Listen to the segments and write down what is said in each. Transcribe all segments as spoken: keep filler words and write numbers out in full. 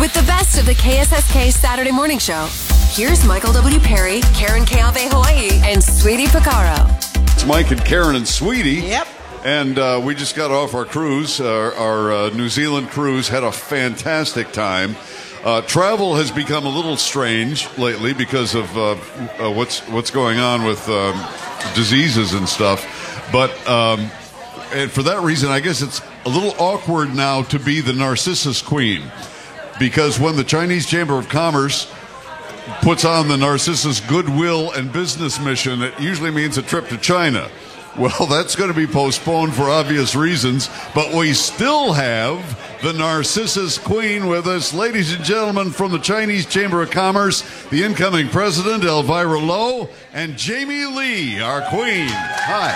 With the best of the K S S K Saturday Morning Show, here's Michael W. Perry, Karen Keave Hawaii, and Sweetie Picaro. It's Mike and Karen and Sweetie. Yep. And uh, we just got off our cruise. Our, our uh, New Zealand cruise had a fantastic time. Uh, travel has become a little strange lately because of uh, uh, what's what's going on with um, diseases and stuff. But um, and for that reason, I guess it's a little awkward now to be the Narcissus Queen. Because when the Chinese Chamber of Commerce puts on the Narcissus Goodwill and Business Mission, it usually means a trip to China. Well, that's going to be postponed for obvious reasons, but we still have the Narcissus Queen with us. Ladies and gentlemen, from the Chinese Chamber of Commerce, the incoming president, Elvira Lo, and Jamie Lee, our queen. Hi.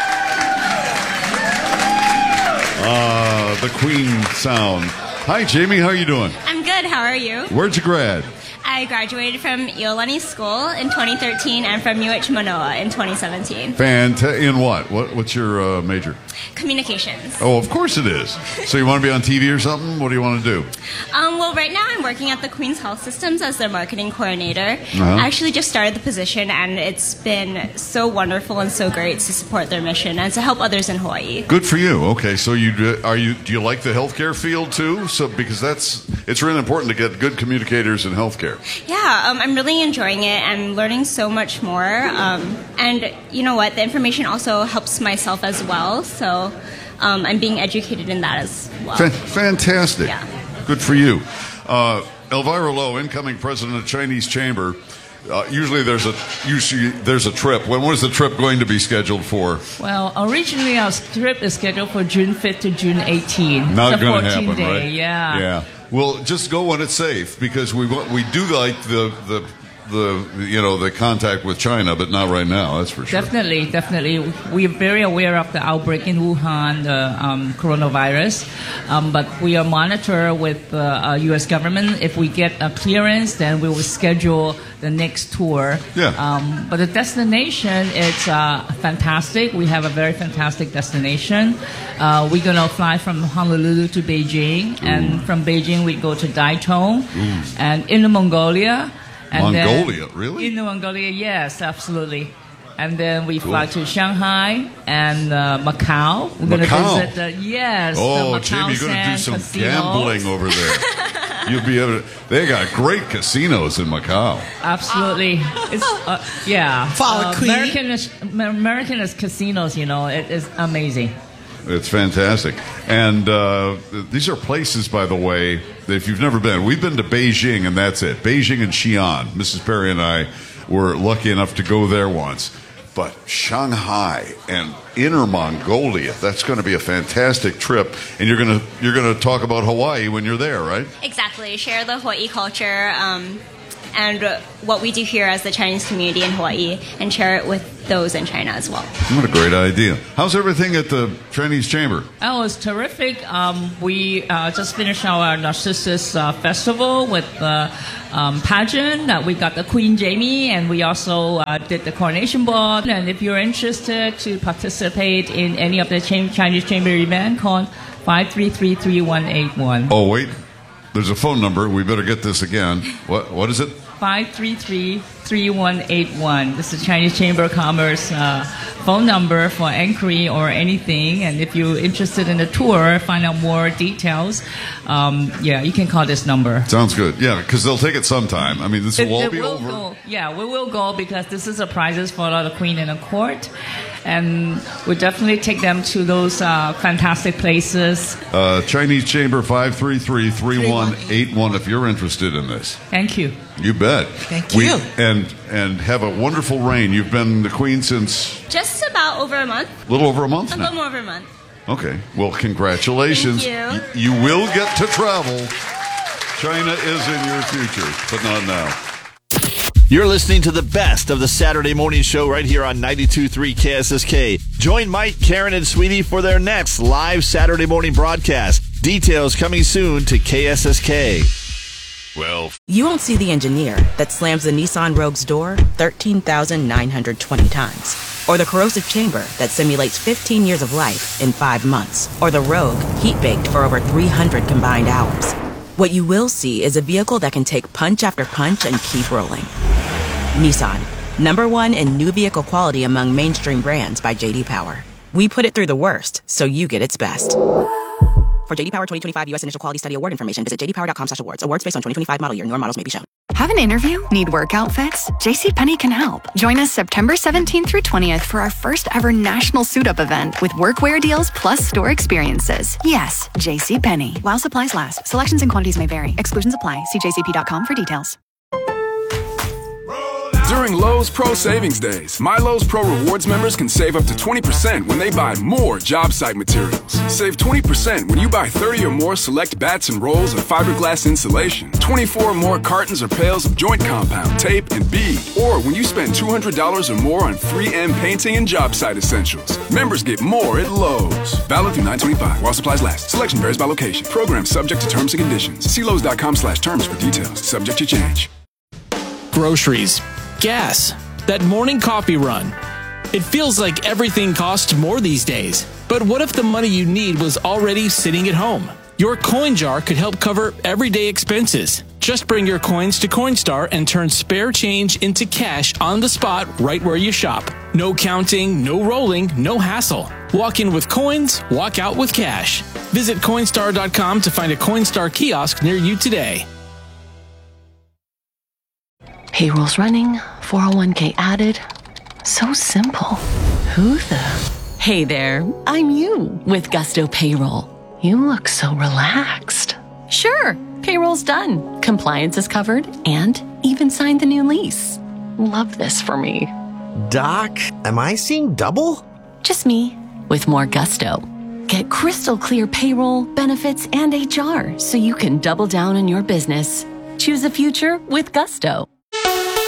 Ah, uh, the queen sound. Hi, Jamie. How are you doing? I'm good. How are you? Where'd you grad? I graduated from Iolani School in twenty thirteen and from U H Manoa in twenty seventeen. Fanta- in what? what? What's your uh, major? Communications. Oh, of course it is. So you want to be on T V or something? What do you want to do? Um, well, right now I'm working at the Queen's Health Systems as their marketing coordinator. Uh-huh. I actually just started the position, and it's been so wonderful and so great to support their mission and to help others in Hawaii. Good for you. Okay, so you do, are you? Do you like the healthcare field too? So because that's it's really important to get good communicators in healthcare. Yeah, um, I'm really enjoying it. I'm learning so much more. Um, and you know what? The information also helps myself as well. So um, I'm being educated in that as well. F- fantastic. Yeah. Good for you. Uh, Elvira Lo, incoming president of Chinese Chamber. Uh, usually there's a usually there's a trip. When was the trip going to be scheduled for? Well, originally our trip is scheduled for June fifth to June eighteenth. Not going to fourteen happen, day, right? Yeah. Yeah. Well, just go when it's safe because we want, we do like the the the you know the contact with China, but not right now. That's for sure. Definitely, definitely. We are very aware of the outbreak in Wuhan, the um, coronavirus, um, but we are monitor with the uh, U S government. If we get a clearance, then we will schedule the next tour. Yeah. Um, but the destination is uh, fantastic. We have a very fantastic destination. Uh, we're gonna fly from Honolulu to Beijing, Ooh. and from Beijing we go to Dayton, Ooh. and Inner Mongolia. And Mongolia, then, really? In Mongolia, yes, absolutely. And then we cool. fly to Shanghai and uh, Macau. We're going to visit the, yes, oh, the Macau Jamie, you're going to do some casinos. gambling over there. You'll be able to, they got great casinos in Macau. Absolutely. It's, uh, yeah. Follow uh, Queen. American, is, American is casinos, you know, it is amazing. It's fantastic. And uh, these are places, by the way, that if you've never been, we've been to Beijing, and that's it. Beijing and Xi'an. Missus Perry and I were lucky enough to go there once. But Shanghai and Inner Mongolia, that's going to be a fantastic trip. And you're going to you're going to talk about Hawaii when you're there, right? Exactly. Share the Hawaii culture um, and uh, what we do here as the Chinese community in Hawaii, and share it with those in China as well. What a great idea. How's everything at the Chinese Chamber? Oh, it's terrific. Um, we uh, just finished our Narcissus uh, Festival with the um, pageant. Uh, we got the Queen Jamie, and we also uh, did the coronation ball. And if you're interested to participate in any of the Ch- Chinese Chamber event, call five three three, three one eight one. Oh, wait. There's a phone number. We better get this again. What What is it? five three three, three one eight one. This is Chinese Chamber of Commerce uh, phone number for inquiry or anything. And if you're interested in the tour, find out more details, um, yeah, you can call this number. Sounds good. Yeah, because they'll take it sometime. I mean, this will it, all it be will over. Go. Yeah, we will go because this is a prizes for the Queen and the Court. And we'll definitely take them to those uh, fantastic places. Uh, Chinese Chamber, five three three, three one eight one, if you're interested in this. Thank you. You bet. Thank we, you. And, and have a wonderful reign. You've been the Queen since... Just about over a month. A little over a month A now. little more over a month. Okay. Well, congratulations. Thank you. You will get to travel. China is in your future, but not now. You're listening to the best of the Saturday morning show right here on ninety-two point three K S S K. Join Mike, Karen, and Sweetie for their next live Saturday morning broadcast. Details coming soon to K S S K. Well, you won't see the engineer that slams the Nissan Rogue's door thirteen thousand nine hundred twenty times. Or the corrosive chamber that simulates fifteen years of life in five months. Or the Rogue heat-baked for over three hundred combined hours. What you will see is a vehicle that can take punch after punch and keep rolling. Nissan, number one in new vehicle quality among mainstream brands by J D Power. We put it through the worst, so you get its best. For J D Power twenty twenty-five U S Initial Quality Study Award information, visit j d power dot com slash awards. Awards based on twenty twenty-five model year. Newer models may be shown. Have an interview? Need work outfits? JCPenney can help. Join us September seventeenth through twentieth for our first ever national suit-up event with workwear deals plus store experiences. Yes, JCPenney. While supplies last. Selections and quantities may vary. Exclusions apply. See j c p dot com for details. During Lowe's Pro Savings Days, My Lowe's Pro Rewards members can save up to twenty percent when they buy more job site materials. Save twenty percent when you buy thirty or more select bats and rolls of fiberglass insulation, twenty-four or more cartons or pails of joint compound, tape, and bead, or when you spend two hundred dollars or more on three M painting and job site essentials. Members get more at Lowe's. Valid through nine twenty-five while supplies last. Selection varies by location. Program subject to terms and conditions. See lowes dot com slash terms for details. Subject to change. Groceries. Gas, that morning coffee run. It feels like everything costs more these days. But what if the money you need was already sitting at home? Your coin jar could help cover everyday expenses. Just bring your coins to Coinstar and turn spare change into cash on the spot right where you shop. No counting, no rolling, no hassle. Walk in with coins, walk out with cash. Visit Coinstar dot com to find a Coinstar kiosk near you today. Payroll's running, four oh one k added. So simple. Who the? Hey there, I'm you with Gusto Payroll. You look so relaxed. Sure, payroll's done. Compliance is covered and even signed the new lease. Love this for me. Doc, am I seeing double? Just me with more Gusto. Get crystal clear payroll, benefits, and H R so you can double down on your business. Choose a future with Gusto.